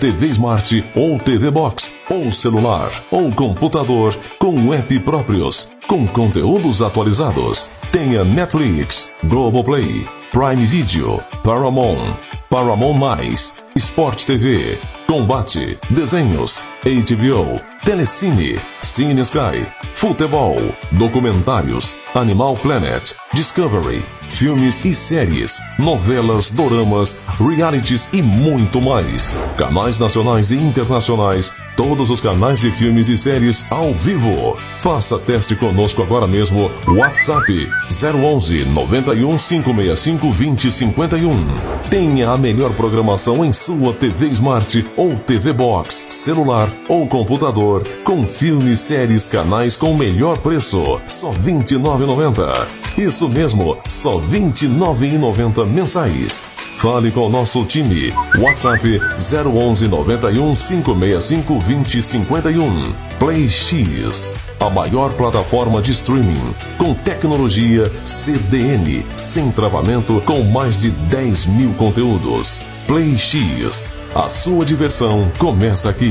TV Smart ou TV Box, ou celular, ou computador com app próprios, com conteúdos atualizados. Tenha Netflix, Globoplay, Prime Video, Paramount, Paramount+, Sport TV, Combate, Desenhos, HBO, Telecine, Cine Sky, Futebol, Documentários, Animal Planet, Discovery, filmes e séries, novelas, doramas, realities e muito mais. Canais nacionais e internacionais, todos os canais de filmes e séries ao vivo. Faça teste conosco agora mesmo. WhatsApp 011 91 565 2051. Tenha a melhor programação em sua TV Smart ou TV Box, celular ou computador, com filmes, séries, canais com o melhor preço. Só R$ 29,90. Isso mesmo, só R$ 29,90 mensais. Fale com o nosso time. WhatsApp 011 91 565 2051. Play X, a maior plataforma de streaming com tecnologia CDN, sem travamento, com mais de 10 mil conteúdos. Play X, a sua diversão começa aqui.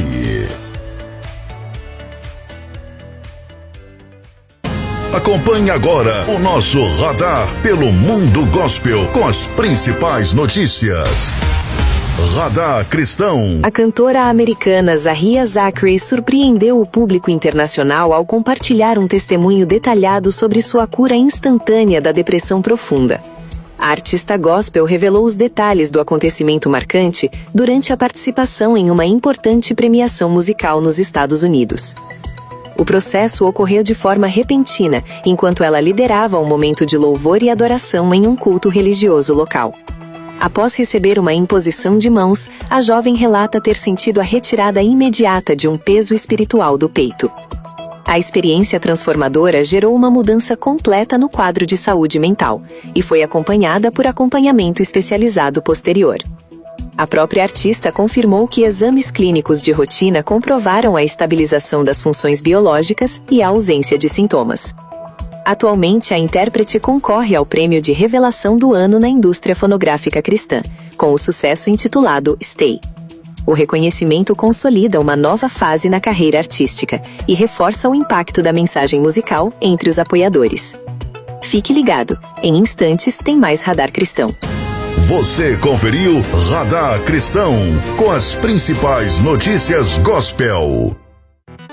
Acompanhe agora o nosso radar pelo mundo gospel com as principais notícias. Radar Cristão. A cantora americana Zahia Zachary surpreendeu o público internacional ao compartilhar um testemunho detalhado sobre sua cura instantânea da depressão profunda. A artista gospel revelou os detalhes do acontecimento marcante durante a participação em uma importante premiação musical nos Estados Unidos. O processo ocorreu de forma repentina, enquanto ela liderava um momento de louvor e adoração em um culto religioso local. Após receber uma imposição de mãos, a jovem relata ter sentido a retirada imediata de um peso espiritual do peito. A experiência transformadora gerou uma mudança completa no quadro de saúde mental, e foi acompanhada por acompanhamento especializado posterior. A própria artista confirmou que exames clínicos de rotina comprovaram a estabilização das funções biológicas e a ausência de sintomas. Atualmente, a intérprete concorre ao prêmio de revelação do ano na indústria fonográfica cristã, com o sucesso intitulado Stay. O reconhecimento consolida uma nova fase na carreira artística e reforça o impacto da mensagem musical entre os apoiadores. Fique ligado, em instantes tem mais Radar Cristão. Você conferiu Radar Cristão com as principais notícias gospel.